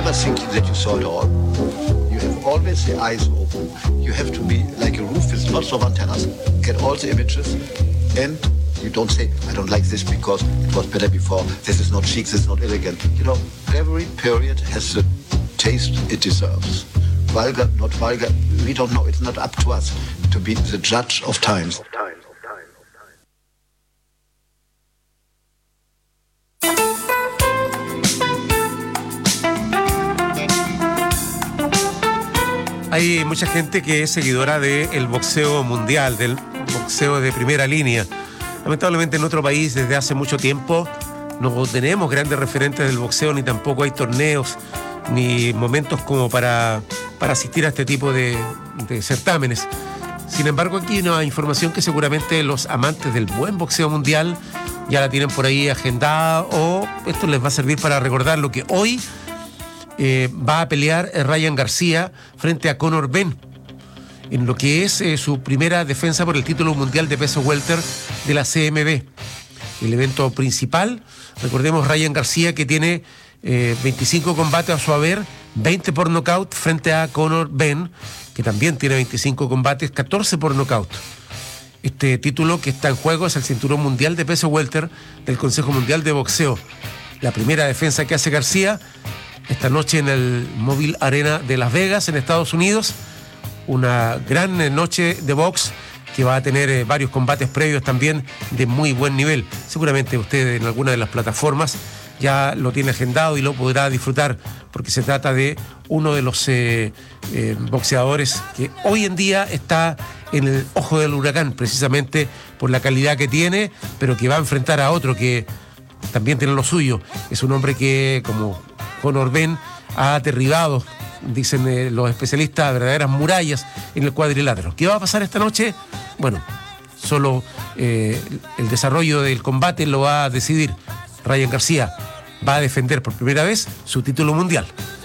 never thinking that you saw it all. You have always the eyes open. You have to be like a roof with lots of antennas, get all the images, and you don't say, I don't like this because it was better before, this is not chic, this is not elegant. You know, every period has the taste it deserves. Vulgar, not vulgar, we don't know. It's not up to us to be the judge of times. Hay mucha gente que es seguidora del boxeo mundial, del boxeo de primera línea. Lamentablemente en nuestro país desde hace mucho tiempo no tenemos grandes referentes del boxeo, ni tampoco hay torneos, ni momentos como para asistir a este tipo de certámenes. Sin embargo, aquí hay una información que seguramente los amantes del buen boxeo mundial ya la tienen por ahí agendada, o esto les va a servir para recordar lo que hoy va a pelear Ryan García frente a Conor Benn en lo que es su primera defensa por el título mundial de peso welter de la CMB. El evento principal, recordemos, Ryan García, que tiene 25 combates a su haber, 20 por nocaut, frente a Conor Benn, que también tiene 25 combates, 14 por nocaut. Este título que está en juego es el cinturón mundial de peso welter del Consejo Mundial de Boxeo. La primera defensa que hace García esta noche en el Mobile Arena de Las Vegas, en Estados Unidos. Una gran noche de box que va a tener varios combates previos también de muy buen nivel. Seguramente usted en alguna de las plataformas ya lo tiene agendado y lo podrá disfrutar, porque se trata de uno de los boxeadores que hoy en día está en el ojo del huracán, precisamente por la calidad que tiene, pero que va a enfrentar a otro que también tiene lo suyo. Es un hombre que, como Conor Benn, ha derribado, dicen los especialistas, verdaderas murallas en el cuadrilátero. ¿Qué va a pasar esta noche? Bueno, solo el desarrollo del combate lo va a decidir. Ryan García va a defender por primera vez su título mundial.